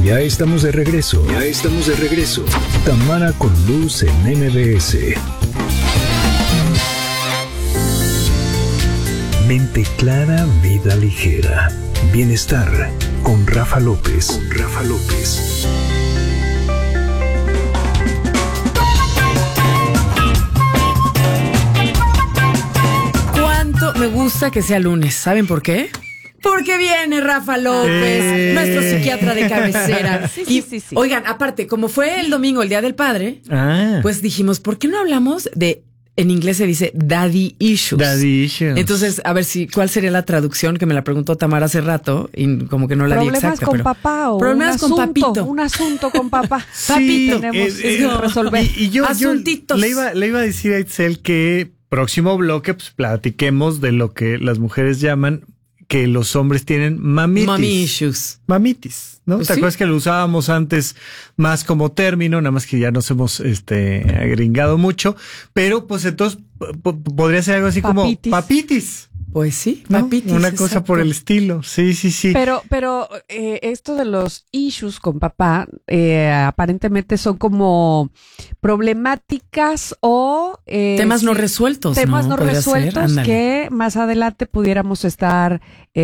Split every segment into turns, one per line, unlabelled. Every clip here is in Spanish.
Ya estamos de regreso. Tamara con Luz en MBS. Mente clara, vida ligera. Bienestar con Rafa López.
¿Cuánto me gusta que sea lunes? ¿Saben por qué? Porque viene Rafa López, nuestro psiquiatra de cabecera. Sí. Oigan, aparte, como fue el domingo, el Día del Padre, pues dijimos, ¿por qué no hablamos de, en inglés se dice daddy issues? Entonces, a ver ¿cuál sería la traducción? Que me la preguntó Tamara hace rato y como que no la di exacta.
¿Problemas con papá o
problemas con papito?
Un asunto con papá.
Sí,
tenemos que resolver.
Y yo
asuntitos.
le iba a decir a Itzel que próximo bloque pues platiquemos de lo que las mujeres llaman que los hombres tienen mamitis.
Mommy issues.
Mamitis, ¿no?
Pues
¿Te
sí.
acuerdas que lo usábamos antes más como término? Nada más que ya nos hemos agringado mucho. Pero pues entonces podría ser algo así como papitis.
Pues sí,
¿No?
papitis.
Una cosa
exacto.
por el estilo. Sí.
Pero esto de los issues con papá, aparentemente son como problemáticas o
temas no resueltos.
Temas no
Podría ser,
resueltos
ándale.
que más adelante pudiéramos estar,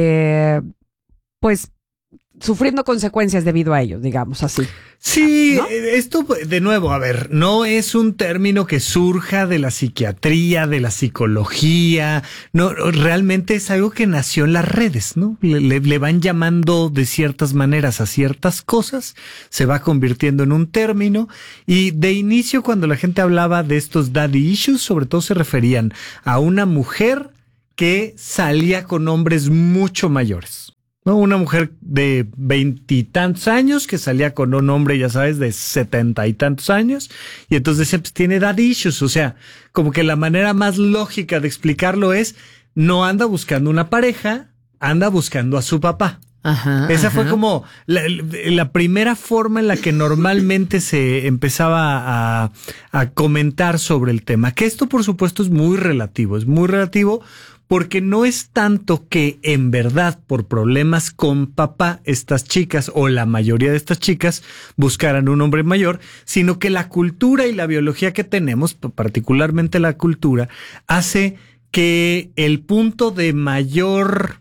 pues, sufriendo consecuencias debido a ello, digamos así.
Sí,
¿no?
Esto de nuevo, a ver, no es un término que surja de la psiquiatría, de la psicología, no, realmente es algo que nació en las redes, ¿no? Le van llamando de ciertas maneras a ciertas cosas, se va convirtiendo en un término y de inicio cuando la gente hablaba de estos daddy issues, sobre todo se referían a una mujer que salía con hombres mucho mayores. ¿No? Una mujer de 20 y tantos años que salía con un hombre, ya sabes, de 70 y tantos años. Y entonces decía, pues tiene daddy issues. O sea, como que la manera más lógica de explicarlo es, no anda buscando una pareja, anda buscando a su papá. Esa fue como la primera forma en la que normalmente se empezaba a comentar sobre el tema. Que esto, por supuesto, es muy relativo porque no es tanto que en verdad por problemas con papá estas chicas o la mayoría de estas chicas buscaran un hombre mayor, sino que la cultura y la biología que tenemos, particularmente la cultura, hace que el punto de mayor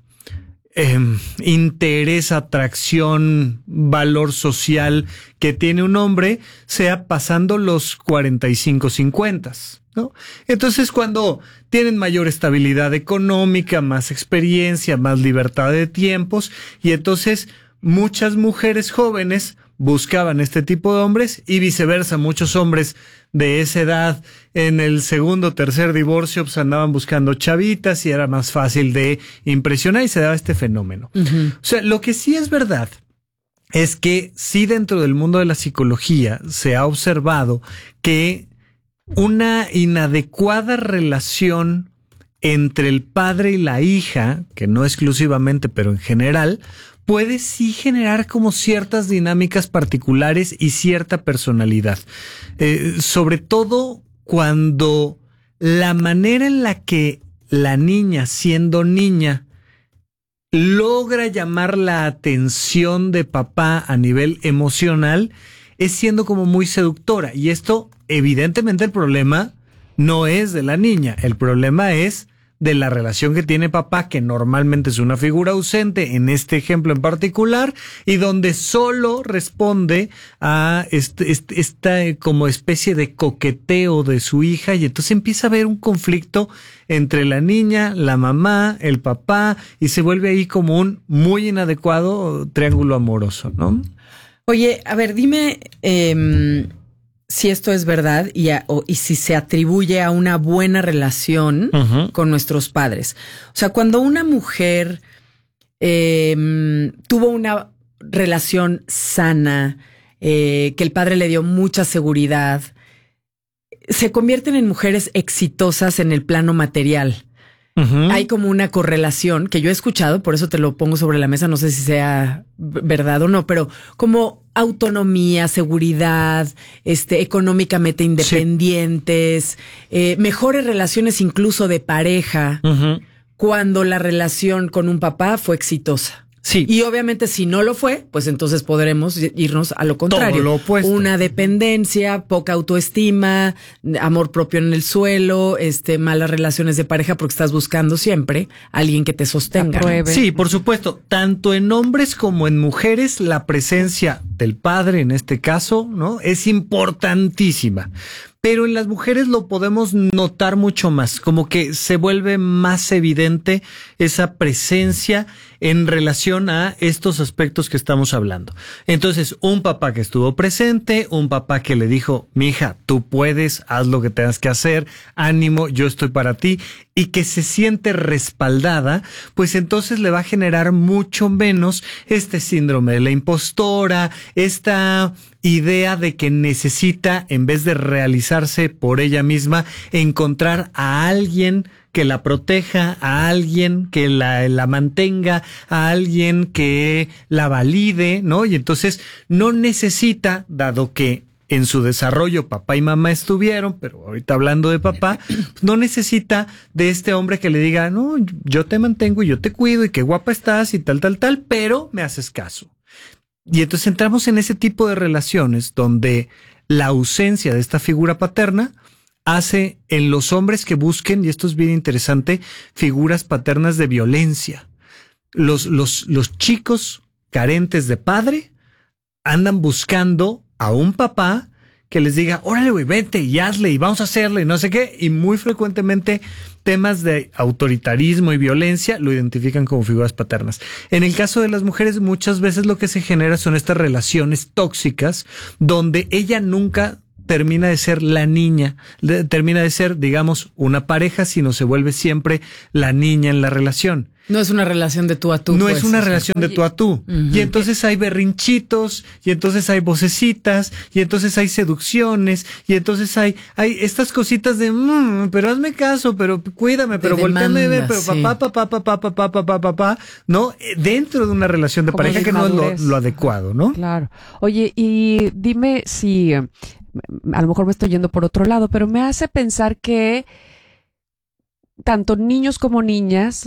interés, atracción, valor social que tiene un hombre sea pasando los 45, 50, ¿no? Entonces cuando tienen mayor estabilidad económica, más experiencia, más libertad de tiempos y entonces muchas mujeres jóvenes buscaban este tipo de hombres y viceversa, muchos hombres de esa edad en el segundo o tercer divorcio pues andaban buscando chavitas y era más fácil de impresionar y se daba este fenómeno. O sea, lo que sí es verdad es que sí dentro del mundo de la psicología se ha observado que una inadecuada relación entre el padre y la hija, que no exclusivamente, pero en general, puede sí generar como ciertas dinámicas particulares y cierta personalidad. Sobre todo cuando la manera en la que la niña, siendo niña, logra llamar la atención de papá a nivel emocional, es siendo como muy seductora. Y esto, evidentemente, el problema no es de la niña, el problema es de la relación que tiene papá, que normalmente es una figura ausente en este ejemplo en particular, y donde solo responde a esta como especie de coqueteo de su hija, y entonces empieza a haber un conflicto entre la niña, la mamá, el papá, y se vuelve ahí como un muy inadecuado triángulo amoroso, ¿no?
Oye, a ver, dime si esto es verdad y si se atribuye a una buena relación con nuestros padres. O sea, cuando una mujer tuvo una relación sana, que el padre le dio mucha seguridad, se convierten en mujeres exitosas en el plano material. Hay como una correlación que yo he escuchado, por eso te lo pongo sobre la mesa, no sé si sea verdad o no, pero como autonomía, seguridad, económicamente independientes, mejores relaciones incluso de pareja, cuando la relación con un papá fue exitosa.
Sí.
Y obviamente si no lo fue, pues entonces podremos irnos a lo contrario.
Todo lo opuesto.
Una dependencia, poca autoestima, amor propio en el suelo, malas relaciones de pareja porque estás buscando siempre a alguien que te sostenga.
Apruebe.
Sí, por supuesto. Tanto en hombres como en mujeres, la presencia del padre, en este caso, ¿no? Es importantísima. Pero en las mujeres lo podemos notar mucho más, como que se vuelve más evidente esa presencia en relación a estos aspectos que estamos hablando. Entonces, un papá que estuvo presente, un papá que le dijo, mija, tú puedes, haz lo que tengas que hacer, ánimo, yo estoy para ti, y que se siente respaldada, pues entonces le va a generar mucho menos este síndrome de la impostora, esta idea de que necesita, en vez de realizarse por ella misma, encontrar a alguien que la proteja, a alguien que la mantenga, a alguien que la valide, ¿no? Y entonces no necesita, dado que en su desarrollo papá y mamá estuvieron, pero ahorita hablando de papá, no necesita de este hombre que le diga, no, yo te mantengo y yo te cuido y qué guapa estás y tal, pero me haces caso. Y entonces entramos en ese tipo de relaciones donde la ausencia de esta figura paterna hace en los hombres que busquen, y esto es bien interesante, figuras paternas de violencia. Los chicos carentes de padre andan buscando a un papá que les diga, órale, güey, vete y hazle y vamos a hacerle y no sé qué. Y muy frecuentemente temas de autoritarismo y violencia lo identifican como figuras paternas. En el caso de las mujeres, muchas veces lo que se genera son estas relaciones tóxicas donde ella nunca termina de ser la niña, termina de ser, digamos, una pareja, sino se vuelve siempre la niña en la relación.
No es una relación de tú a tú.
No
pues,
es una relación de tú a tú. Y entonces hay berrinchitos, y entonces hay vocecitas, y entonces hay seducciones, y entonces hay estas cositas de, pero hazme caso, pero cuídame, pero volteame a ver, pero
sí.
papá, ¿no? Dentro de una relación de
Como
pareja
la
que no
inmadurez.
es lo adecuado, ¿no?
Claro. Oye, y dime si, a lo mejor me estoy yendo por otro lado, pero me hace pensar que tanto niños como niñas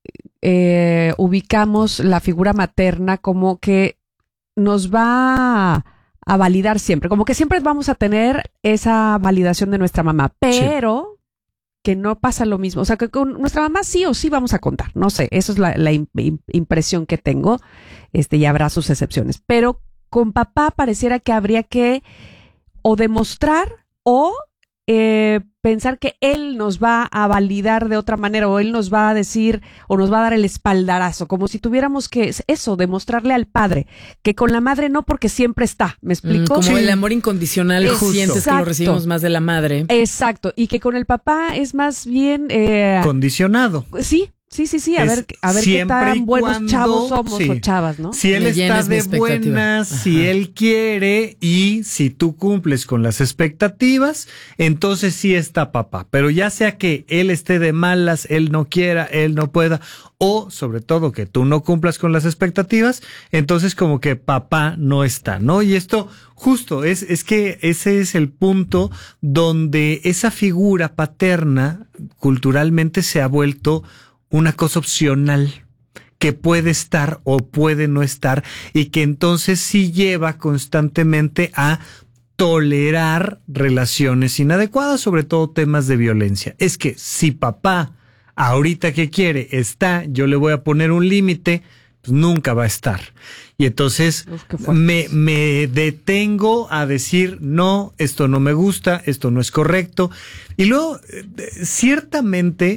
ubicamos la figura materna como que nos va a validar siempre, como que siempre vamos a tener esa validación de nuestra mamá, pero que no pasa lo mismo, o sea que con nuestra mamá sí o sí vamos a contar, no sé, eso es la impresión que tengo, y habrá sus excepciones, pero con papá pareciera que habría que o demostrar o pensar que él nos va a validar de otra manera o él nos va a decir o nos va a dar el espaldarazo, como si tuviéramos que eso, demostrarle al padre, que con la madre no porque siempre está, ¿me explico?
Como el amor incondicional, sientes que lo recibimos más de la madre.
Exacto, y que con el papá es más bien
condicionado.
Sí, a ver qué tan buenos chavos somos o chavas, ¿no?
Si él está de buenas, si él quiere y si tú cumples con las expectativas, entonces sí está papá. Pero ya sea que él esté de malas, él no quiera, él no pueda, o sobre todo que tú no cumplas con las expectativas, entonces como que papá no está, ¿no? Y esto justo es que ese es el punto donde esa figura paterna culturalmente se ha vuelto una cosa opcional que puede estar o puede no estar y que entonces sí lleva constantemente a tolerar relaciones inadecuadas, sobre todo temas de violencia. Es que si papá ahorita que quiere está, yo le voy a poner un límite, pues nunca va a estar. Y entonces me detengo a decir, no, esto no me gusta, esto no es correcto. Y luego, ciertamente,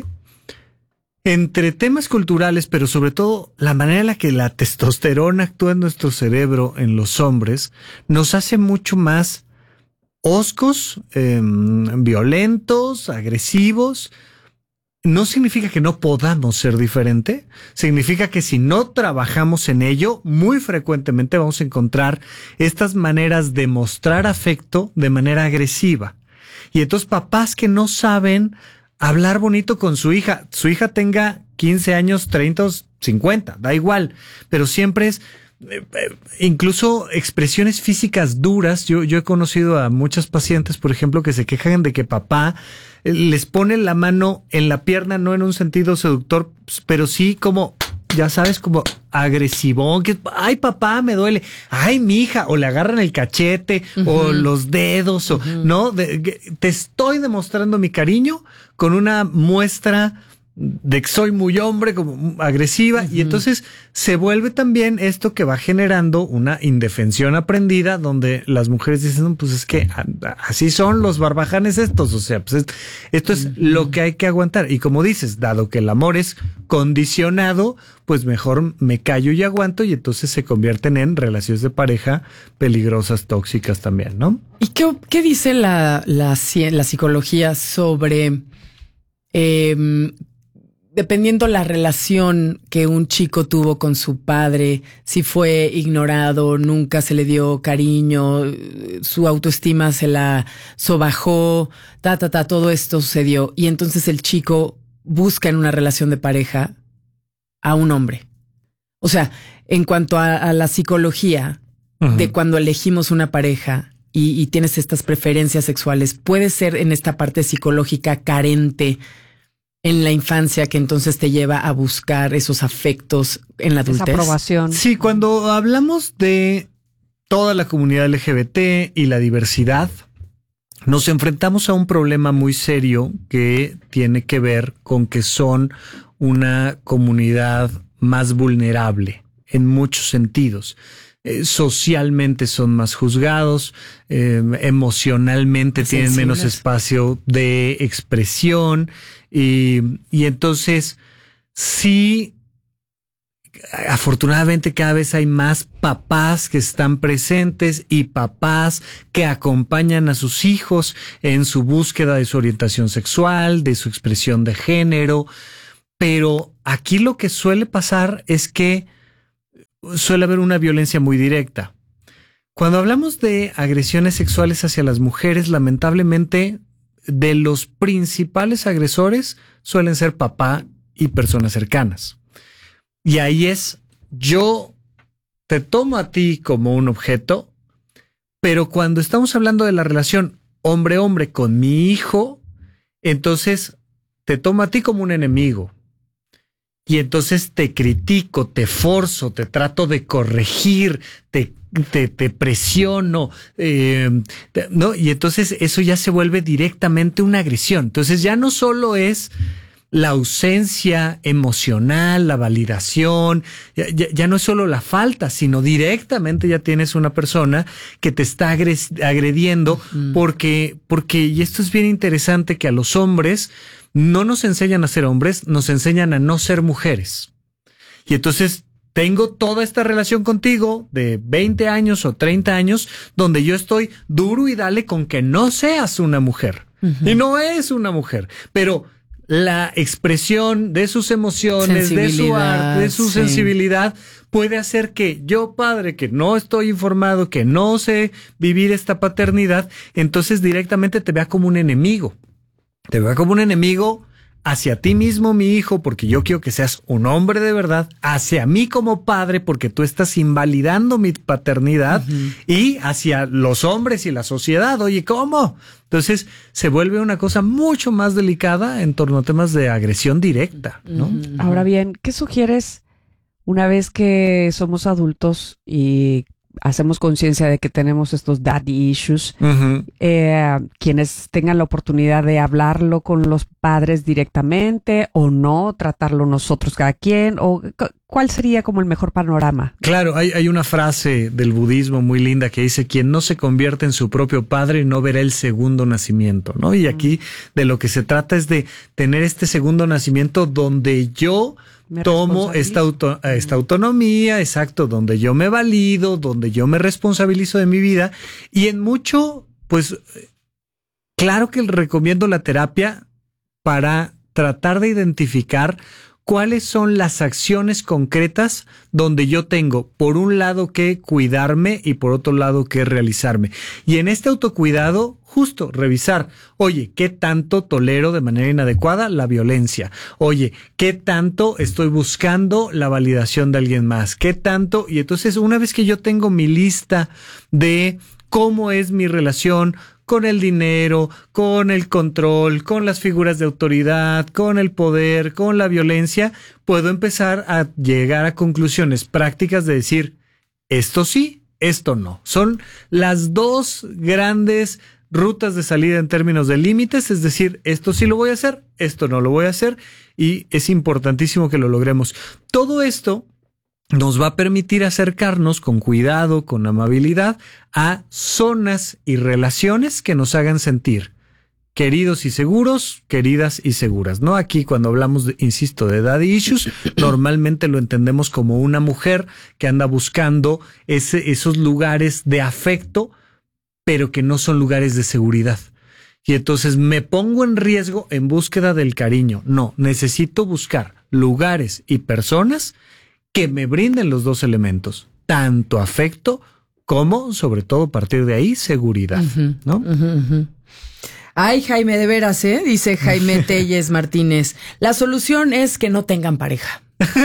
entre temas culturales, pero sobre todo la manera en la que la testosterona actúa en nuestro cerebro en los hombres, nos hace mucho más hoscos, violentos, agresivos. No significa que no podamos ser diferente, significa que si no trabajamos en ello, muy frecuentemente vamos a encontrar estas maneras de mostrar afecto de manera agresiva. Y entonces papás que no saben hablar bonito con su hija tenga 15 años, 30 o 50, da igual, pero siempre es incluso expresiones físicas duras. Yo he conocido a muchas pacientes, por ejemplo, que se quejan de que papá les pone la mano en la pierna, no en un sentido seductor, pero sí como, ya sabes, como agresivón, que ay papá me duele, ay mija, o le agarran el cachete o los dedos, o no, te estoy demostrando mi cariño con una muestra de que soy muy hombre, como agresiva, y entonces se vuelve también esto que va generando una indefensión aprendida, donde las mujeres dicen, pues es que así son los barbajanes estos, o sea, pues esto es lo que hay que aguantar. Y como dices, dado que el amor es condicionado, pues mejor me callo y aguanto, y entonces se convierten en relaciones de pareja peligrosas, tóxicas también, ¿no?
¿Y qué dice la psicología sobre dependiendo la relación que un chico tuvo con su padre, si fue ignorado, nunca se le dio cariño, su autoestima se la sobajó, todo esto sucedió. Y entonces el chico busca en una relación de pareja a un hombre. O sea, en cuanto a la psicología de cuando elegimos una pareja y tienes estas preferencias sexuales, puede ser en esta parte psicológica carente en la infancia que entonces te lleva a buscar esos afectos en la adultez.
Esa aprobación.
Sí, cuando hablamos de toda la comunidad LGBT y la diversidad, nos enfrentamos a un problema muy serio que tiene que ver con que son una comunidad más vulnerable en muchos sentidos. Socialmente son más juzgados, emocionalmente tienen menos espacio de expresión y entonces sí, afortunadamente cada vez hay más papás que están presentes y papás que acompañan a sus hijos en su búsqueda de su orientación sexual, de su expresión de género, pero aquí lo que suele pasar es que suele haber una violencia muy directa. Cuando hablamos de agresiones sexuales hacia las mujeres, lamentablemente, de los principales agresores suelen ser papá y personas cercanas. Y ahí es, yo te tomo a ti como un objeto, pero cuando estamos hablando de la relación hombre-hombre con mi hijo, entonces te tomo a ti como un enemigo. Y entonces te critico, te forzo, te trato de corregir, te presiono, ¿no? Y entonces eso ya se vuelve directamente una agresión. Entonces ya no solo es la ausencia emocional, la validación, ya no es solo la falta, sino directamente ya tienes una persona que te está agrediendo porque, y esto es bien interesante, que a los hombres no nos enseñan a ser hombres, nos enseñan a no ser mujeres. Y entonces tengo toda esta relación contigo de 20 años o 30 años donde yo estoy duro y dale con que no seas una mujer. Y no es una mujer, pero la expresión de sus emociones, de su arte, de su sensibilidad, puede hacer que yo, padre, que no estoy informado, que no sé vivir esta paternidad, entonces directamente te vea como un enemigo. Te vea como un enemigo hacia ti mismo, mi hijo, porque yo quiero que seas un hombre de verdad, hacia mí como padre, porque tú estás invalidando mi paternidad, y hacia los hombres y la sociedad. Oye, ¿cómo? Entonces se vuelve una cosa mucho más delicada en torno a temas de agresión directa, ¿no?
Ahora bien, ¿qué sugieres una vez que somos adultos y hacemos conciencia de que tenemos estos daddy issues, quienes tengan la oportunidad de hablarlo con los padres directamente o no, tratarlo nosotros cada quien, o cuál sería como el mejor panorama?
Claro, hay una frase del budismo muy linda que dice: quien no se convierte en su propio padre no verá el segundo nacimiento, ¿no? Y aquí de lo que se trata es de tener este segundo nacimiento donde yo tomo esta autonomía, exacto, donde yo me valido, donde yo me responsabilizo de mi vida, y en mucho, pues, claro que recomiendo la terapia para tratar de identificar cuáles son las acciones concretas donde yo tengo, por un lado, que cuidarme y por otro lado, que realizarme. Y en este autocuidado, justo revisar, oye, ¿qué tanto tolero de manera inadecuada la violencia? Oye, ¿qué tanto estoy buscando la validación de alguien más? ¿Qué tanto? Y entonces, una vez que yo tengo mi lista de cómo es mi relación con el dinero, con el control, con las figuras de autoridad, con el poder, con la violencia, puedo empezar a llegar a conclusiones prácticas de decir, esto sí, esto no. Son las dos grandes rutas de salida en términos de límites, es decir, esto sí lo voy a hacer, esto no lo voy a hacer, y es importantísimo que lo logremos. Todo esto nos va a permitir acercarnos con cuidado, con amabilidad, a zonas y relaciones que nos hagan sentir queridos y seguros, queridas y seguras, ¿no? Aquí cuando hablamos, insisto, de daddy issues, normalmente lo entendemos como una mujer que anda buscando esos lugares de afecto, pero que no son lugares de seguridad. Y entonces me pongo en riesgo en búsqueda del cariño. No, necesito buscar lugares y personas que me brinden los dos elementos, tanto afecto como, sobre todo, a partir de ahí, seguridad, ¿no?
Ay, Jaime, de veras, dice Jaime Telles Martínez. La solución es que no tengan pareja.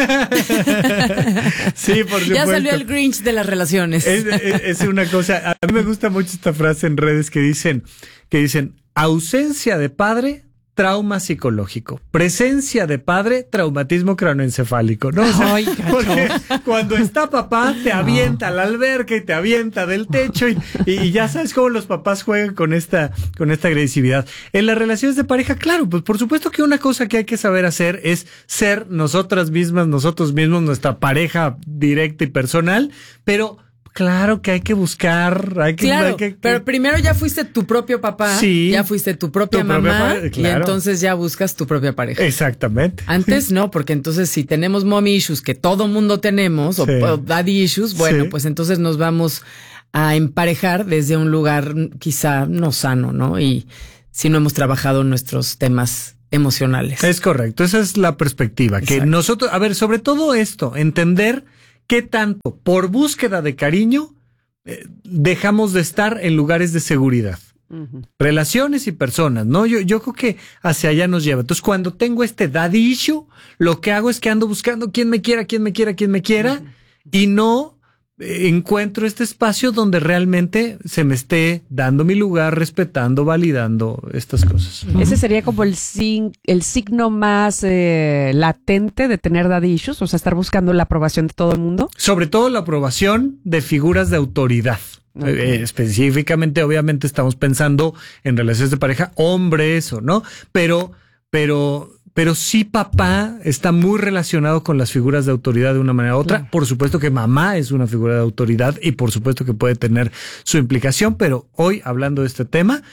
Sí, por supuesto.
Ya salió el Grinch de las relaciones.
Es una cosa, a mí me gusta mucho esta frase en redes que dicen, ausencia de padre, trauma psicológico. Presencia de padre, traumatismo craneoencefálico, ¿no? O sea,
Ay,
porque cuando está papá, te avienta a la alberca y te avienta del techo y ya sabes cómo los papás juegan con esta agresividad. En las relaciones de pareja, claro, pues por supuesto que una cosa que hay que saber hacer es ser nosotros mismos, nuestra pareja directa y personal, pero claro que hay que buscar,
pero primero ya fuiste tu propio papá,
sí,
ya fuiste tu propia mamá, claro. Y entonces ya buscas tu propia pareja.
Exactamente.
Antes no, porque entonces si tenemos mommy issues, que todo mundo tenemos, sí, o daddy issues, bueno, sí, pues entonces nos vamos a emparejar desde un lugar quizá no sano, ¿no? Y si no hemos trabajado nuestros temas emocionales.
Es correcto, esa es la perspectiva. Exacto. Que nosotros, a ver, sobre todo esto, entender qué tanto por búsqueda de cariño dejamos de estar en lugares de seguridad. Relaciones y personas, ¿no? Yo creo que hacia allá nos lleva. Entonces, cuando tengo este daddy issue, lo que hago es que ando buscando quién me quiera, y no encuentro este espacio donde realmente se me esté dando mi lugar, respetando, validando estas cosas.
Ese sería como el signo más latente de tener daddy issues, o sea, estar buscando la aprobación de todo el mundo. Sobre
todo la aprobación de figuras de autoridad. Okay. Específicamente, obviamente, estamos pensando en relaciones de pareja, hombres o no, pero sí, papá está muy relacionado con las figuras de autoridad de una manera u otra. Claro. Por supuesto que mamá es una figura de autoridad y por supuesto que puede tener su implicación, pero hoy, hablando de este tema,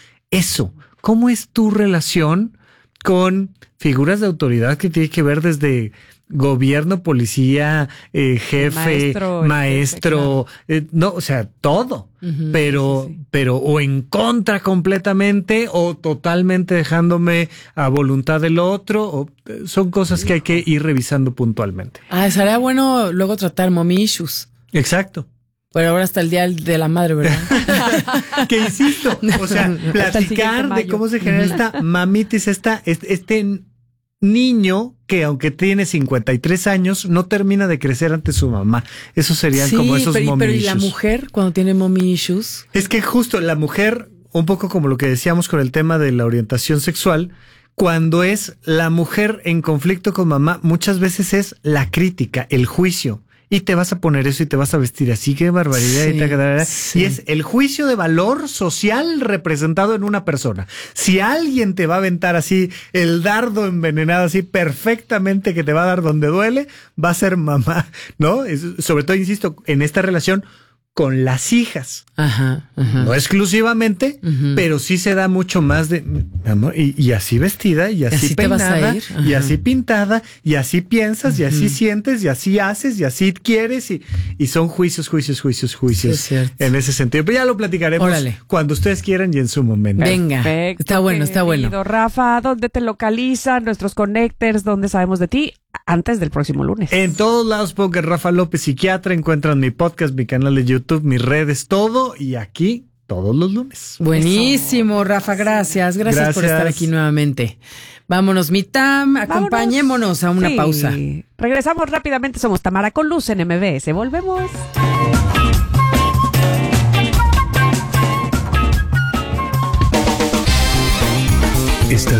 ¿cómo es tu relación con figuras de autoridad que tiene que ver desde gobierno, policía, jefe, maestro, jefe, claro. No, o sea, todo, pero o en contra completamente o totalmente dejándome a voluntad del otro, son cosas que hay que ir revisando puntualmente.
Sería bueno luego tratar mommy issues.
Exacto.
Pero ahora está el Día de la Madre, ¿verdad?
Que insisto, o sea, platicar de cómo se genera esta mamitis, este niño que aunque tiene 53 años no termina de crecer ante su mamá. Esos serían como esos mommy issues.
¿Y la mujer cuando tiene mommy issues?
Es que justo la mujer, un poco como lo que decíamos con el tema de la orientación sexual, cuando es la mujer en conflicto con mamá, muchas veces es la crítica, el juicio. Y te vas a poner eso y te vas a vestir así, qué barbaridad. Sí. Y es el juicio de valor social representado en una persona. Si alguien te va a aventar así el dardo envenenado así perfectamente que te va a dar donde duele, va a ser mamá, ¿no? Sobre todo, insisto, en esta relación con las hijas. Ajá. No exclusivamente, pero sí se da mucho más de amor, y así vestida, y así peinada, y así pintada, y así piensas, y así sientes, y así haces, y así quieres, y son juicios sí, en ese sentido. Pero ya lo platicaremos cuando ustedes quieran y en su momento.
Venga, perfecto, está bueno.
Rafa, ¿dónde te localizan nuestros connectors? ¿Dónde sabemos de ti? Antes del próximo lunes.
En todos lados, porque Rafa López Psiquiatra, encuentran mi podcast, mi canal de YouTube, mis redes, todo, y aquí todos los lunes.
Buenísimo, Rafa, gracias por estar aquí nuevamente. Vámonos, mi Tam, acompañémonos a una pausa.
Regresamos rápidamente, somos Tamara con Luz en MBS, volvemos.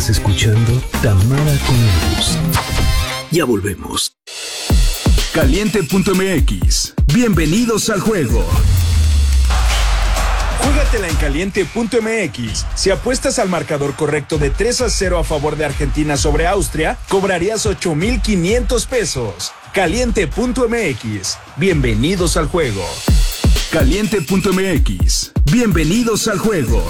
Estás escuchando Tamara con Luz. Ya volvemos.
Caliente.mx. Bienvenidos al juego. Júgatela en Caliente.mx. Si apuestas al marcador correcto de 3-0 a favor de Argentina sobre Austria, cobrarías 8,500 pesos. Caliente.mx. Bienvenidos al juego. Caliente.mx. Bienvenidos al juego.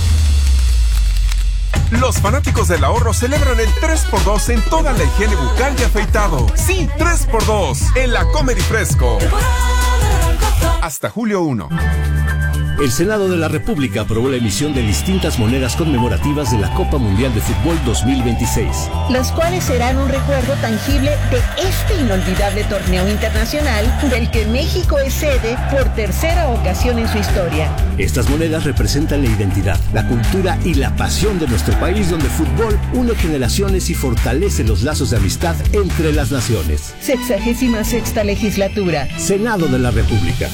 Los fanáticos del ahorro celebran el 3x2 en toda la higiene bucal y afeitado. Sí, 3x2 en la Comedy Fresco. Hasta julio 1.
El Senado de la República aprobó la emisión de distintas monedas conmemorativas de la Copa Mundial de Fútbol 2026.
Las cuales serán un recuerdo tangible de este inolvidable torneo internacional del que México es sede por tercera ocasión en su historia.
Estas monedas representan la identidad, la cultura y la pasión de nuestro país, donde el fútbol une generaciones y fortalece los lazos de amistad entre las naciones.
66ª legislatura.
Senado de la República.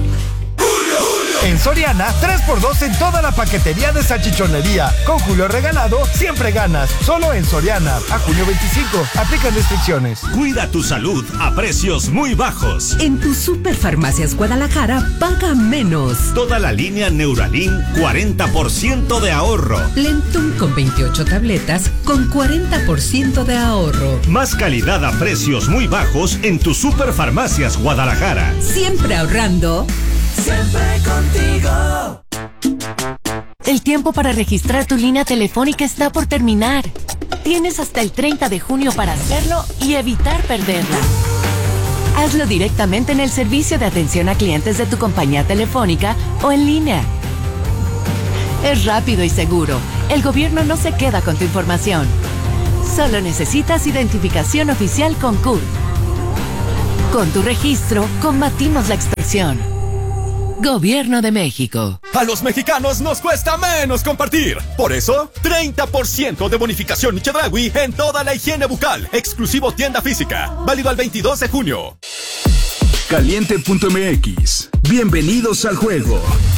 En Soriana, 3x2 en toda la paquetería de salchichonería. Con Julio regalado, siempre ganas. Solo en Soriana. A junio 25. Aplican restricciones.
Cuida tu salud a precios muy bajos.
En tu Superfarmacias Guadalajara, paga menos.
Toda la línea Neuralin, 40% de ahorro.
Lentum con 28 tabletas, con 40% de ahorro.
Más calidad a precios muy bajos en tu Superfarmacias Guadalajara.
Siempre ahorrando.
Siempre contigo.
El tiempo para registrar tu línea telefónica está por terminar. Tienes hasta el 30 de junio para hacerlo y evitar perderla. Hazlo directamente en el servicio de atención a clientes de tu compañía telefónica o en línea. Es rápido y seguro. El gobierno no se queda con tu información. Solo necesitas identificación oficial con CURP. Con tu registro, combatimos la extorsión. Gobierno de México.
A los mexicanos nos cuesta menos compartir. Por eso, 30% de bonificación Chedraui en toda la higiene bucal. Exclusivo tienda física. Válido al 22 de junio.
Caliente.mx. Bienvenidos al juego.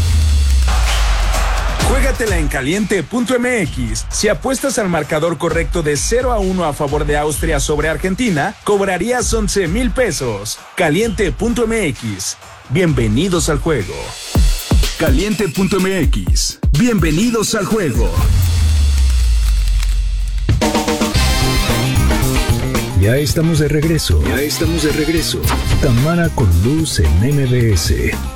Juégatela en Caliente.mx. Si apuestas al marcador correcto de 0-1 a favor de Austria sobre Argentina, cobrarías 11,000 pesos. Caliente.mx. Bienvenidos al juego. Caliente.mx. Bienvenidos al juego.
Ya estamos de regreso. Tamara con Luz en MBS.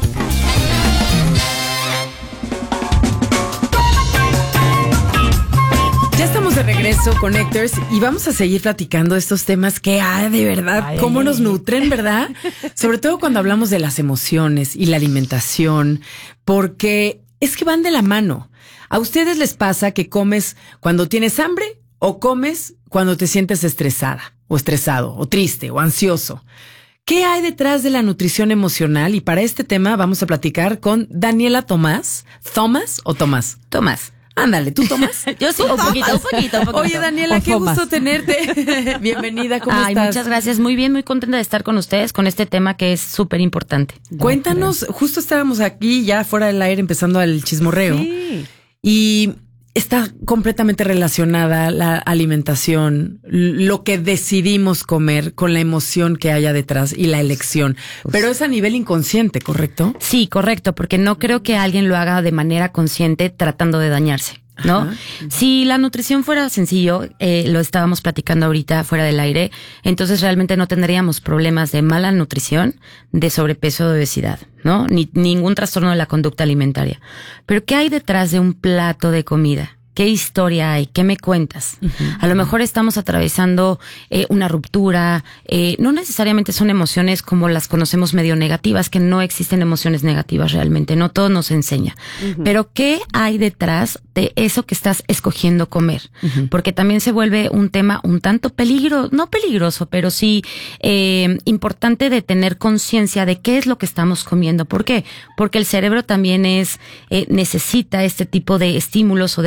Ya estamos de regreso, Connectors, y vamos a seguir platicando estos temas que, de verdad, cómo nos nutren, ¿verdad? Sobre todo cuando hablamos de las emociones y la alimentación, porque es que van de la mano. ¿A ustedes les pasa que comes cuando tienes hambre o comes cuando te sientes estresada o estresado o triste o ansioso? ¿Qué hay detrás de la nutrición emocional? Y para este tema vamos a platicar con Daniela Tomás. ¿Tomás o Tomás? Tomás. Ándale, ¿tú tomas?
Yo sí, un poquito.
Oye, Daniela, qué gusto tenerte. Bienvenida, ¿cómo estás?
Muchas gracias, muy bien, muy contenta de estar con ustedes con este tema que es súper importante.
Cuéntanos, justo estábamos aquí ya fuera del aire empezando el chismorreo. Sí. Y está completamente relacionada la alimentación, lo que decidimos comer con la emoción que haya detrás y la elección. Pero es a nivel inconsciente, ¿correcto?
Sí, correcto, porque no creo que alguien lo haga de manera consciente tratando de dañarse, ¿no? Ajá. Si la nutrición fuera sencillo, lo estábamos platicando ahorita fuera del aire, entonces realmente no tendríamos problemas de mala nutrición, de sobrepeso, de obesidad, ¿no? Ni ningún trastorno de la conducta alimentaria. Pero ¿qué hay detrás de un plato de comida? ¿Qué historia hay? ¿Qué me cuentas? Uh-huh. A lo mejor estamos atravesando una ruptura. No necesariamente son emociones como las conocemos medio negativas, que no existen emociones negativas realmente. No todo nos enseña. Uh-huh. Pero ¿qué hay detrás de eso que estás escogiendo comer? Uh-huh. Porque también se vuelve un tema un tanto no peligroso, pero sí importante de tener conciencia de qué es lo que estamos comiendo. ¿Por qué? Porque el cerebro también necesita este tipo de estímulos o de alimentos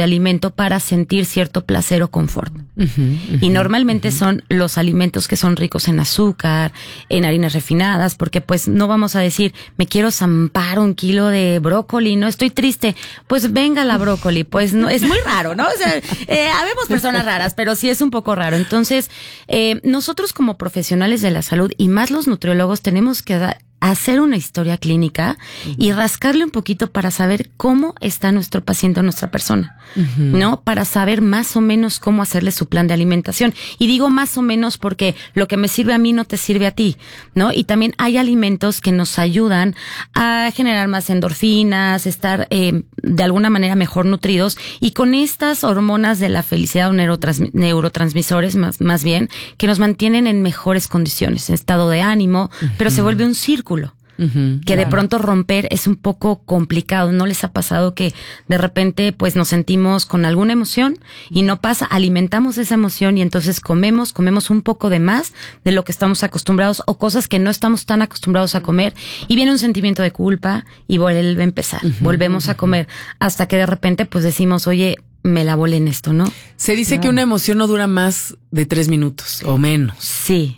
alimento para sentir cierto placer o confort. Y normalmente son los alimentos que son ricos en azúcar, en harinas refinadas, porque pues no vamos a decir, me quiero zampar 1 kilo de brócoli, no estoy triste, pues venga la brócoli, pues no, es muy raro, ¿no? O sea, habemos personas raras, pero sí es un poco raro. Entonces, nosotros como profesionales de la salud y más los nutriólogos tenemos que hacer una historia clínica y rascarle un poquito para saber cómo está nuestro paciente o nuestra persona, ¿no? Para saber más o menos cómo hacerle su plan de alimentación. Y digo más o menos porque lo que me sirve a mí no te sirve a ti, ¿no? Y también hay alimentos que nos ayudan a generar más endorfinas, estar de alguna manera mejor nutridos y con estas hormonas de la felicidad o neurotransmisores más bien, que nos mantienen en mejores condiciones, en estado de ánimo, pero se vuelve un círculo. Que de pronto romper es un poco complicado. ¿No les ha pasado que de repente pues nos sentimos con alguna emoción y no pasa? Alimentamos esa emoción y entonces comemos un poco de más de lo que estamos acostumbrados o cosas que no estamos tan acostumbrados a comer y viene un sentimiento de culpa y vuelve a empezar. Volvemos a comer hasta que de repente pues decimos, oye, me la volé en esto, ¿no?
Se dice que una emoción no dura más de 3 minutos o menos.
Sí.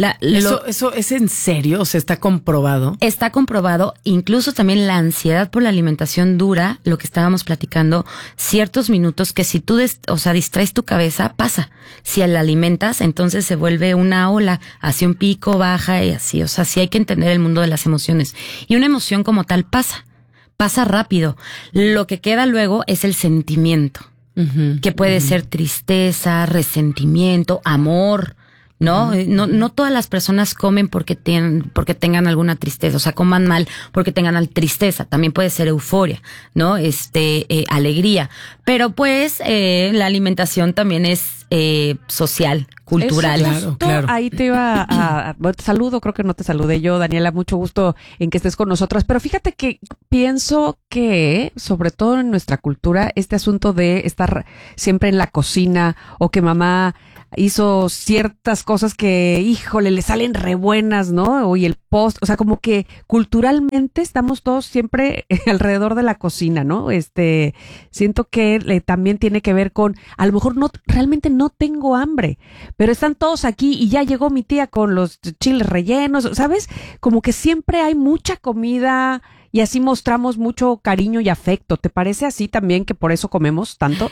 ¿Eso es en serio? O sea, ¿está comprobado?
Está comprobado. Incluso también la ansiedad por la alimentación dura, lo que estábamos platicando, ciertos minutos que si tú distraes tu cabeza, pasa. Si la alimentas, entonces se vuelve una ola, hacia un pico, baja y así. O sea, sí hay que entender el mundo de las emociones. Y una emoción como tal pasa rápido. Lo que queda luego es el sentimiento, que puede ser tristeza, resentimiento, amor, ¿no? No todas las personas comen porque tengan alguna tristeza, o sea, coman mal porque tengan tristeza, también puede ser euforia, ¿no? Alegría. Pero pues la alimentación también es social, cultural.
Eso, claro. Ahí te iba te saludo, creo que no te saludé yo, Daniela, mucho gusto en que estés con nosotras, pero fíjate que pienso que, sobre todo en nuestra cultura, este asunto de estar siempre en la cocina o que mamá hizo ciertas cosas que, híjole, le salen re buenas, ¿no? Y el post, o sea, como que culturalmente estamos todos siempre alrededor de la cocina, ¿no? Siento que también tiene que ver con, a lo mejor realmente no tengo hambre, pero están todos aquí y ya llegó mi tía con los chiles rellenos, ¿sabes? Como que siempre hay mucha comida y así mostramos mucho cariño y afecto. ¿Te parece así también que por eso comemos tanto?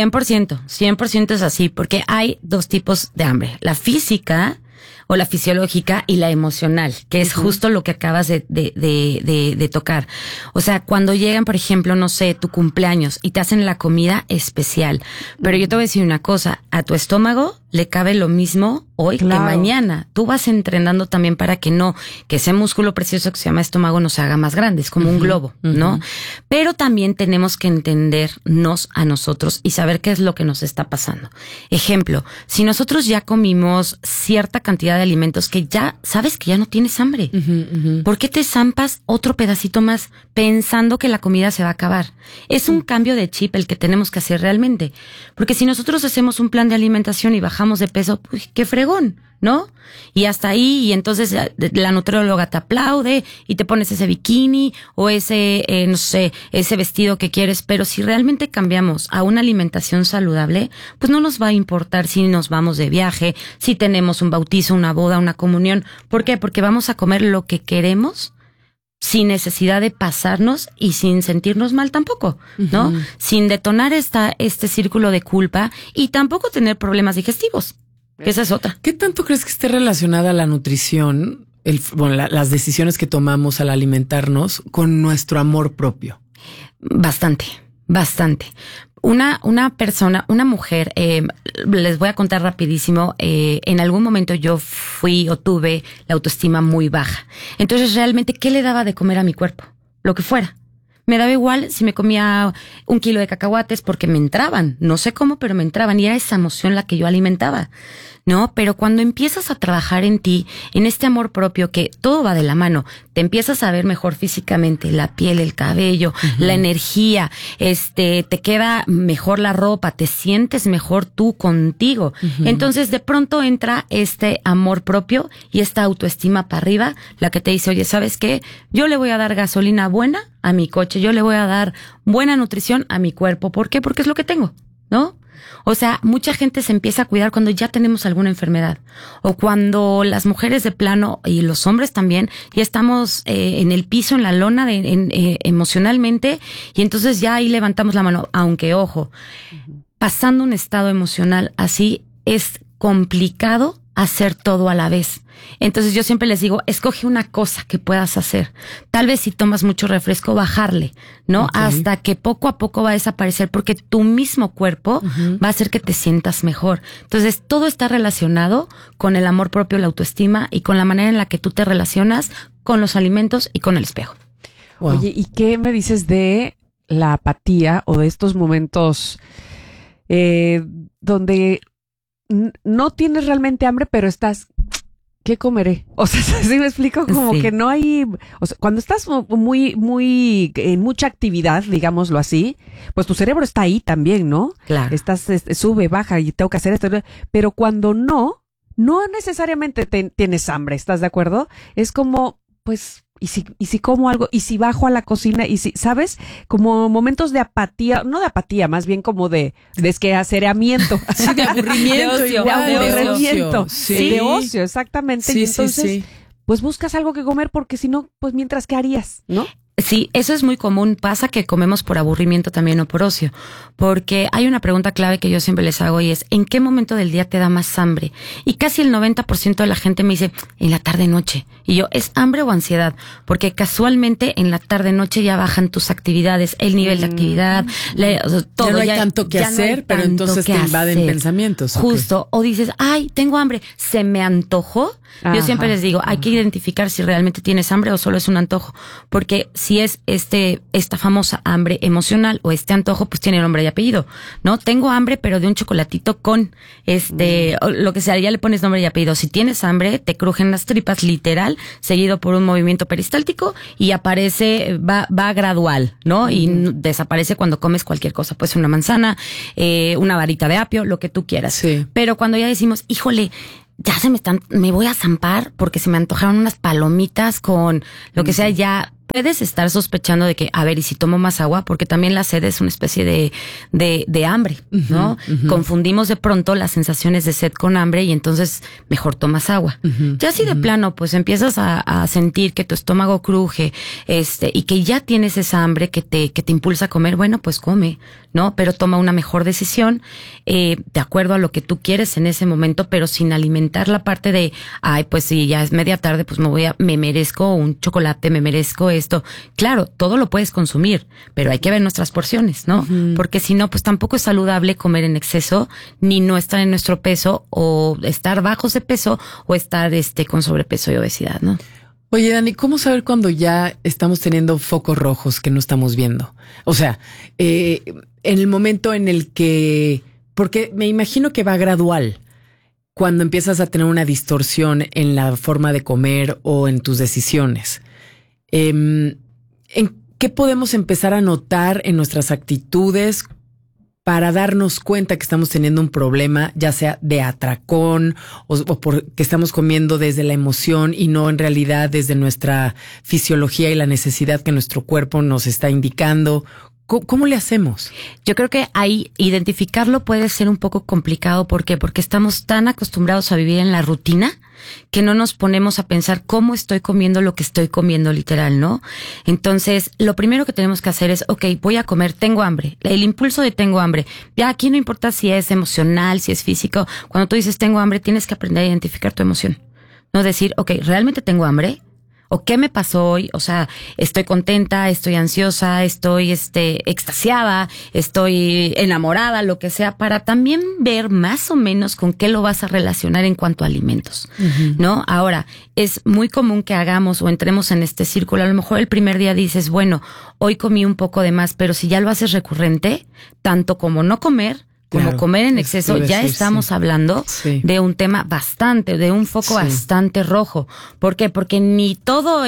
100% es así, porque hay 2 tipos de hambre, la física o la fisiológica y la emocional, que es justo lo que acabas de tocar. O sea, cuando llegan, por ejemplo, no sé, tu cumpleaños y te hacen la comida especial, pero yo te voy a decir una cosa, a tu estómago le cabe lo mismo hoy que mañana. Tú vas entrenando también para que ese músculo precioso que se llama estómago no se haga más grande, es como un globo, ¿no? Pero también tenemos que entendernos a nosotros y saber qué es lo que nos está pasando. Ejemplo, si nosotros ya comimos cierta cantidad de alimentos que ya sabes que ya no tienes hambre, ¿por qué te zampas otro pedacito más pensando que la comida se va a acabar? Es un cambio de chip el que tenemos que hacer realmente, porque si nosotros hacemos un plan de alimentación y bajamos de peso, pues qué fregón, ¿no? Y hasta ahí, y entonces la nutrióloga te aplaude y te pones ese bikini o ese vestido que quieres, pero si realmente cambiamos a una alimentación saludable, pues no nos va a importar si nos vamos de viaje, si tenemos un bautizo, una boda, una comunión. ¿Por qué? Porque vamos a comer lo que queremos sin necesidad de pasarnos y sin sentirnos mal tampoco, ¿no? Sin detonar este círculo de culpa y tampoco tener problemas digestivos. Esa es otra.
¿Qué tanto crees que esté relacionada la nutrición, las decisiones que tomamos al alimentarnos con nuestro amor propio?
Bastante. Una persona, una mujer, les voy a contar rapidísimo, en algún momento yo fui o tuve la autoestima muy baja. Entonces realmente, ¿qué le daba de comer a mi cuerpo? Lo que fuera. Me daba igual si me comía 1 kilo de cacahuates porque me entraban. No sé cómo, pero me entraban y era esa emoción la que yo alimentaba, ¿no? Pero cuando empiezas a trabajar en ti, en este amor propio, que todo va de la mano, te empiezas a ver mejor físicamente, la piel, el cabello, la energía, te queda mejor la ropa, te sientes mejor tú contigo. Entonces de pronto entra este amor propio y esta autoestima para arriba, la que te dice, oye, ¿sabes qué? Yo le voy a dar gasolina buena a mi coche, yo le voy a dar buena nutrición a mi cuerpo. ¿Por qué? Porque es lo que tengo. ¿no? O sea, mucha gente se empieza a cuidar cuando ya tenemos alguna enfermedad o cuando las mujeres de plano y los hombres también ya estamos en el piso, en la lona emocionalmente, y entonces ya ahí levantamos la mano, aunque ojo, pasando un estado emocional así es complicado hacer todo a la vez. Entonces yo siempre les digo, escoge una cosa que puedas hacer. Tal vez si tomas mucho refresco, bajarle, ¿no? Okay. Hasta que poco a poco va a desaparecer porque tu mismo cuerpo va a hacer que te sientas mejor. Entonces todo está relacionado con el amor propio, la autoestima y con la manera en la que tú te relacionas con los alimentos y con el espejo.
Wow. Oye, ¿y qué me dices de la apatía o de estos momentos donde no tienes realmente hambre, pero estás... ¿Qué comeré? O sea, ¿sí me explico? Como que no hay... O sea, cuando estás muy en mucha actividad, digámoslo así, pues tu cerebro está ahí también, ¿no?
Claro.
Estás, sube, baja y tengo que hacer esto. Pero cuando no necesariamente tienes hambre, ¿estás de acuerdo? Es como, pues... ¿Y si como algo? ¿Y si bajo a la cocina? ¿Y si, sabes? Como momentos de apatía, no de apatía, más bien como de desquehaceramiento.
Sí, de aburrimiento.
De aburrimiento.
Sí.
De ocio, exactamente.
Sí,
y entonces, pues buscas algo que comer porque si no, pues mientras, ¿qué harías? ¿No?
Sí, eso es muy común. Pasa que comemos por aburrimiento también o por ocio. Porque hay una pregunta clave que yo siempre les hago y es, ¿en qué momento del día te da más hambre? Y casi el 90% de la gente me dice, en la tarde-noche. Y yo, ¿es hambre o ansiedad? Porque casualmente en la tarde-noche ya bajan tus actividades, el nivel de actividad, todo.
Ya no hay tanto que hacer, pero entonces te invaden pensamientos.
Justo. O dices, ay, tengo hambre, ¿se me antojó? Ajá. Yo siempre les digo, hay que identificar si realmente tienes hambre o solo es un antojo. Porque si es esta famosa hambre emocional o este antojo, pues tiene nombre y apellido, ¿no? Tengo hambre, pero de un chocolatito con o lo que sea, ya le pones nombre y apellido. Si tienes hambre, te crujen las tripas, literal, seguido por un movimiento peristáltico y aparece, va gradual, ¿no? Y desaparece cuando comes cualquier cosa. Puede ser una manzana, una varita de apio, lo que tú quieras.
Sí.
Pero cuando ya decimos, híjole, ya me voy a zampar porque se me antojaron unas palomitas con lo que sea, ya puedes estar sospechando de que, a ver, ¿y si tomo más agua? Porque también la sed es una especie de hambre, ¿no? Confundimos de pronto las sensaciones de sed con hambre y entonces mejor tomas agua. Ya si de plano, pues empiezas a sentir que tu estómago cruje, y que ya tienes esa hambre que te impulsa a comer, bueno, pues come, ¿no? Pero toma una mejor decisión, de acuerdo a lo que tú quieres en ese momento, pero sin alimentar la parte de, ay, pues si ya es media tarde, pues me merezco un chocolate, me merezco esto. Claro, todo lo puedes consumir, pero hay que ver nuestras porciones, ¿no? Porque si no, pues tampoco es saludable comer en exceso, ni no estar en nuestro peso, o estar bajos de peso, o estar con sobrepeso y obesidad, ¿no?
Oye, Dani, ¿cómo saber cuando ya estamos teniendo focos rojos que no estamos viendo? O sea, en el momento en el que, porque me imagino que va gradual, cuando empiezas a tener una distorsión en la forma de comer o en tus decisiones. ¿En qué podemos empezar a notar en nuestras actitudes para darnos cuenta que estamos teniendo un problema, ya sea de atracón o porque estamos comiendo desde la emoción y no en realidad desde nuestra fisiología y la necesidad que nuestro cuerpo nos está indicando? ¿Cómo le hacemos?
Yo creo que ahí identificarlo puede ser un poco complicado. ¿Por qué? Porque estamos tan acostumbrados a vivir en la rutina que no nos ponemos a pensar cómo estoy comiendo lo que estoy comiendo literal, ¿no? Entonces, lo primero que tenemos que hacer es, ok, voy a comer, tengo hambre. El impulso de tengo hambre. Ya aquí no importa si es emocional, si es físico. Cuando tú dices tengo hambre, tienes que aprender a identificar tu emoción. No decir, ok, ¿realmente tengo hambre? ¿O qué me pasó hoy? O sea, estoy contenta, estoy ansiosa, estoy extasiada, estoy enamorada, lo que sea, para también ver más o menos con qué lo vas a relacionar en cuanto a alimentos, ¿no? Ahora, es muy común que hagamos o entremos en este círculo. A lo mejor el primer día dices, bueno, hoy comí un poco de más, pero si ya lo haces recurrente, tanto como no comer, como comer en exceso, ya estamos hablando de un tema de un foco bastante rojo. ¿Por qué? Porque ni todo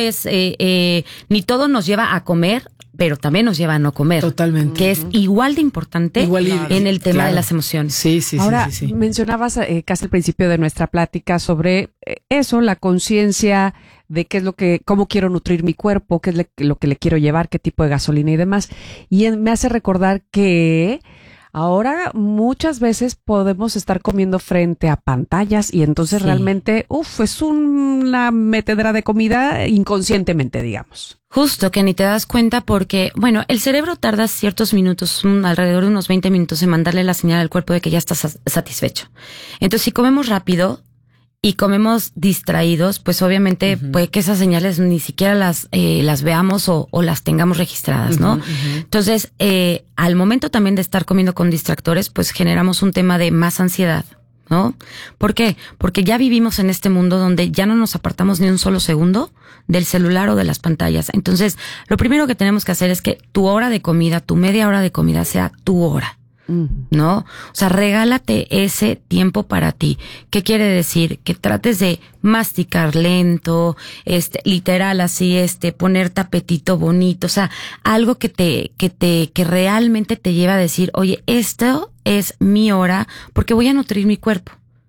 nos lleva a comer, pero también nos lleva a no comer.
Totalmente.
Que es igual de importante en el tema de las emociones.
Sí.
Ahora, mencionabas casi al principio de nuestra plática sobre eso, la conciencia de qué es cómo quiero nutrir mi cuerpo, qué es lo que le quiero llevar, qué tipo de gasolina y demás. Y me hace recordar que Ahora muchas veces podemos estar comiendo frente a pantallas y entonces realmente, es una metedera de comida inconscientemente, digamos.
Justo, que ni te das cuenta porque, bueno, el cerebro tarda ciertos minutos, alrededor de unos 20 minutos en mandarle la señal al cuerpo de que ya estás satisfecho. Entonces, si comemos rápido y comemos distraídos, pues obviamente puede que esas señales ni siquiera las veamos o las tengamos registradas, ¿no? Entonces, al momento también de estar comiendo con distractores, pues generamos un tema de más ansiedad, ¿no? ¿Por qué? Porque ya vivimos en este mundo donde ya no nos apartamos ni un solo segundo del celular o de las pantallas. Entonces, lo primero que tenemos que hacer es que tu hora de comida, tu media hora de comida sea tu hora. ¿No? O sea, regálate ese tiempo para ti. ¿Qué quiere decir? Que trates de masticar lento, literal así, ponerte apetito bonito, o sea, algo que realmente te lleva a decir, oye, esto es mi hora porque voy a nutrir mi cuerpo.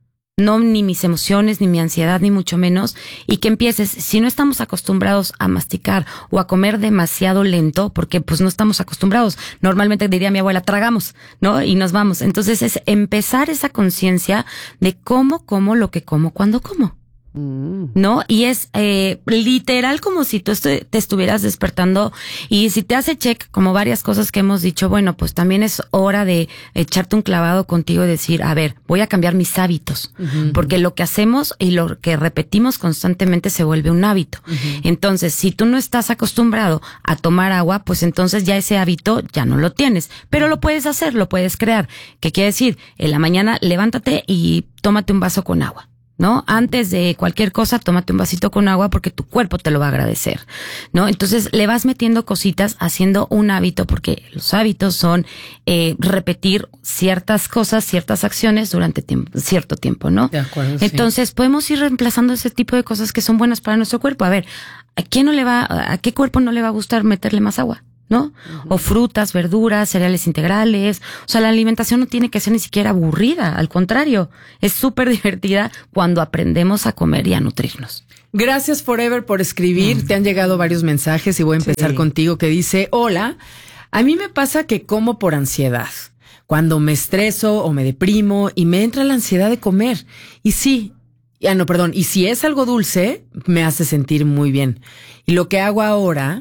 No ni mis emociones, ni mi ansiedad, ni mucho menos. Y que empieces, si no estamos acostumbrados a masticar o a comer demasiado lento, porque pues no estamos acostumbrados. Normalmente diría mi abuela, tragamos, ¿no? Y nos vamos. Entonces es empezar esa conciencia de cómo como lo que como cuando como. ¿No? Y es literal como si tú te estuvieras despertando y si te hace check, como varias cosas que hemos dicho, bueno, pues también es hora de echarte un clavado contigo y decir, a ver, voy a cambiar mis hábitos, porque lo que hacemos y lo que repetimos constantemente se vuelve un hábito. Entonces, si tú no estás acostumbrado a tomar agua, pues entonces ya ese hábito ya no lo tienes, pero lo puedes hacer, lo puedes crear. ¿Qué quiere decir? En la mañana levántate y tómate un vaso con agua, ¿no? Antes de cualquier cosa, tómate un vasito con agua porque tu cuerpo te lo va a agradecer, ¿no? Entonces le vas metiendo cositas, haciendo un hábito, porque los hábitos son repetir ciertas cosas, ciertas acciones durante cierto tiempo, ¿no?
De acuerdo.
Entonces podemos ir reemplazando ese tipo de cosas que son buenas para nuestro cuerpo. A ver, ¿a qué cuerpo no le va a gustar meterle más agua? ¿No? O frutas, verduras, cereales integrales. O sea, la alimentación no tiene que ser ni siquiera aburrida. Al contrario, es súper divertida cuando aprendemos a comer y a nutrirnos.
Gracias, Forever, por escribir. Te han llegado varios mensajes y voy a empezar contigo, que dice, hola, a mí me pasa que como por ansiedad. Cuando me estreso o me deprimo y me entra la ansiedad de comer. Y sí, y si es algo dulce, me hace sentir muy bien. Y lo que hago ahora...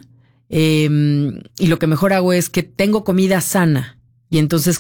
y lo que mejor hago es que tengo comida sana y entonces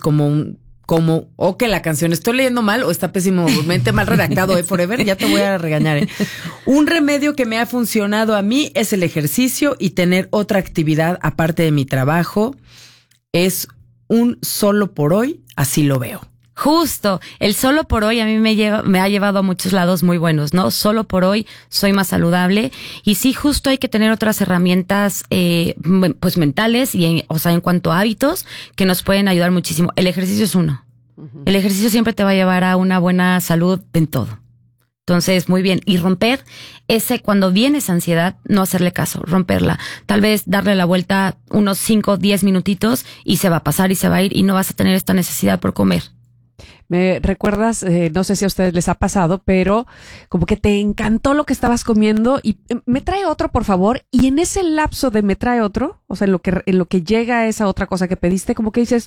o que la canción estoy leyendo mal o está pésimamente mal redactado, Forever, ya te voy a regañar. Un remedio que me ha funcionado a mí es el ejercicio y tener otra actividad aparte de mi trabajo. Es un solo por hoy, así lo veo.
Justo, el solo por hoy a mí me ha llevado a muchos lados muy buenos, ¿no? Solo por hoy soy más saludable y sí, justo hay que tener otras herramientas, pues mentales y en cuanto a hábitos que nos pueden ayudar muchísimo. El ejercicio es uno. El ejercicio siempre te va a llevar a una buena salud en todo. Entonces, muy bien. Y romper cuando viene esa ansiedad, no hacerle caso, romperla. Tal vez darle la vuelta unos 5, 10 minutitos y se va a pasar y se va a ir y no vas a tener esta necesidad por comer.
Me recuerdas, no sé si a ustedes les ha pasado, pero como que te encantó lo que estabas comiendo y me trae otro, por favor. Y en ese lapso de me trae otro, o sea, en lo que llega esa otra cosa que pediste, como que dices,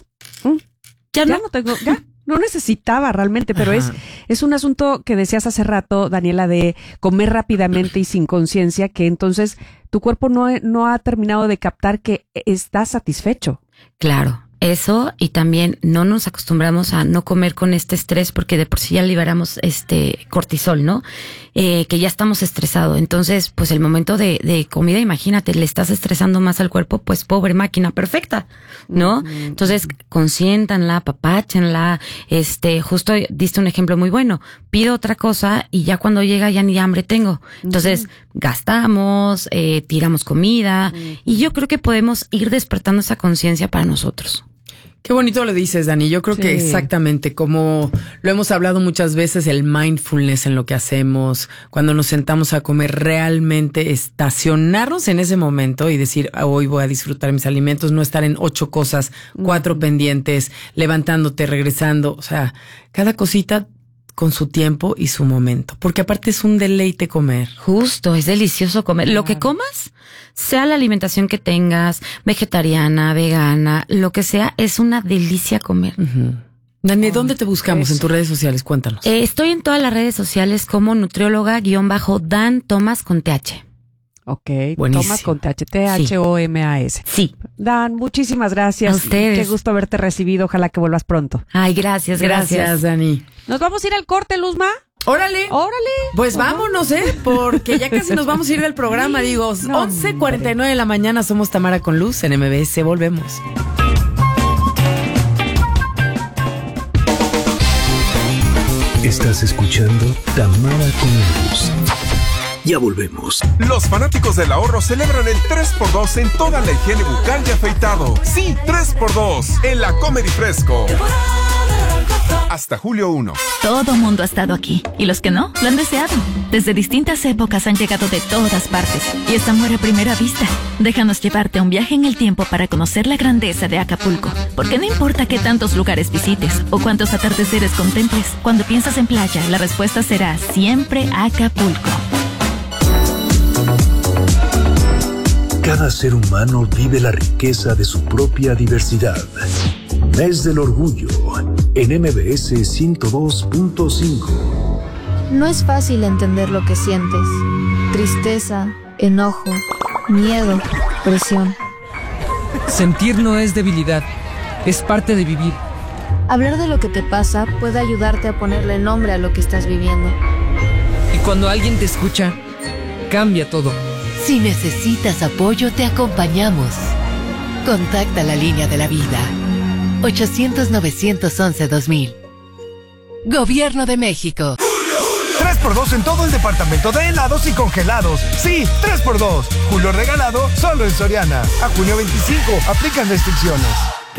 ya no tengo, ya no necesitaba realmente, pero es un asunto que decías hace rato, Daniela, de comer rápidamente y sin conciencia, que entonces tu cuerpo no ha terminado de captar que estás satisfecho.
Claro. Eso, y también no nos acostumbramos a no comer con este estrés porque de por sí ya liberamos cortisol, ¿no? Que ya estamos estresados. Entonces, pues el momento de comida, imagínate, le estás estresando más al cuerpo, pues pobre máquina perfecta, ¿no? Entonces, consiéntanla, apapáchenla, justo diste un ejemplo muy bueno. Pido otra cosa y ya cuando llega ya ni hambre tengo. Entonces, gastamos, tiramos comida y yo creo que podemos ir despertando esa conciencia para nosotros.
Qué bonito lo dices, Dani. Yo creo que exactamente como lo hemos hablado muchas veces, el mindfulness en lo que hacemos, cuando nos sentamos a comer, realmente estacionarnos en ese momento y decir, hoy voy a disfrutar mis alimentos, no estar en 8 cosas, 4 pendientes, levantándote, regresando. O sea, cada cosita con su tiempo y su momento. Porque aparte es un deleite comer.
Justo, es delicioso comer. Claro. Lo que comas sea la alimentación que tengas, vegetariana, vegana, lo que sea, es una delicia comer.
Dani, ¿dónde te buscamos en tus redes sociales? Cuéntanos.
Estoy en todas las redes sociales como nutrióloga-Dan Thomas con TH.
Ok,
buenísimo.
Thomas con TH, Thomas.
Sí.
Dan, muchísimas gracias.
A ustedes.
Qué gusto haberte recibido. Ojalá que vuelvas pronto.
Ay, gracias.
Gracias, Dani.
¿Nos vamos a ir al corte, Luzma?
¡Órale! Pues vámonos, porque ya casi nos vamos a ir del programa. Digo, 11:49 de la mañana. Somos Tamara con Luz en MBS. Volvemos.
Estás escuchando Tamara con Luz. Ya volvemos.
Los fanáticos del ahorro celebran el 3x2 en toda la higiene bucal y afeitado. Sí, 3x2 en la Comedy Fresco. Hasta julio 1.
Todo mundo ha estado aquí, y los que no, lo han deseado. Desde distintas épocas han llegado de todas partes, y este amor a primera vista. Déjanos llevarte a un viaje en el tiempo para conocer la grandeza de Acapulco. Porque no importa qué tantos lugares visites, o cuántos atardeceres contemples, cuando piensas en playa, la respuesta será siempre Acapulco.
Cada ser humano vive la riqueza de su propia diversidad. Mes del Orgullo, en MBS 102.5.
No es fácil entender lo que sientes. Tristeza, enojo, miedo, presión.
Sentir no es debilidad, es parte de vivir.
Hablar de lo que te pasa puede ayudarte a ponerle nombre a lo que estás viviendo.
Y cuando alguien te escucha, cambia todo.
Si necesitas apoyo, te acompañamos. Contacta la línea de la vida. 800-911-2000. Gobierno de México.
3x2 en todo el departamento de helados y congelados. Sí, 3x2. Julio regalado solo en Soriana. A junio 25. Aplican restricciones.